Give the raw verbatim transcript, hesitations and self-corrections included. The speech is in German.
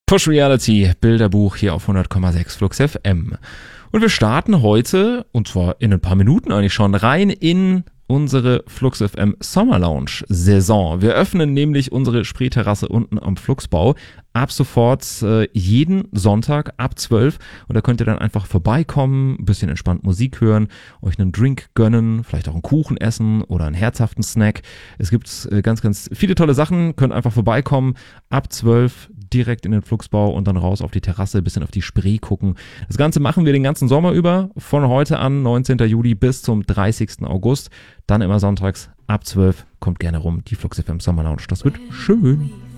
Push Reality, Bilderbuch hier auf hundert Komma sechs Flux F M. Und wir starten heute, und zwar in ein paar Minuten eigentlich schon, rein in unsere Flux F M Sommer Lounge Saison. Wir öffnen nämlich unsere Spreeterrasse unten am Fluxbau ab sofort äh, jeden Sonntag ab zwölf, und da könnt ihr dann einfach vorbeikommen, ein bisschen entspannt Musik hören, euch einen Drink gönnen, vielleicht auch einen Kuchen essen oder einen herzhaften Snack. Es gibt äh, ganz, ganz viele tolle Sachen, könnt einfach vorbeikommen, ab zwölf direkt in den Fluxbau und dann raus auf die Terrasse, ein bisschen auf die Spree gucken. Das Ganze machen wir den ganzen Sommer über, von heute an, neunzehnten Juli bis zum dreißigsten August, dann immer sonntags ab zwölf. Kommt gerne rum, die Flux F M Sommer Lounge, das wird schön.